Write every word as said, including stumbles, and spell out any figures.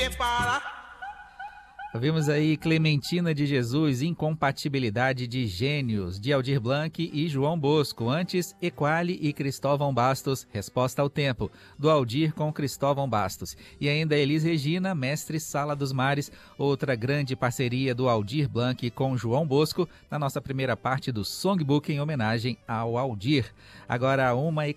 Vimos aí Clementina de Jesus, Incompatibilidade de Gênios, de Aldir Blanc e João Bosco. Antes, Equali e Cristóvão Bastos, Resposta ao Tempo, do Aldir com Cristóvão Bastos. E ainda Elis Regina, Mestre Sala dos Mares, outra grande parceria do Aldir Blanc com João Bosco, na nossa primeira parte do Songbook em homenagem ao Aldir. Agora, uma e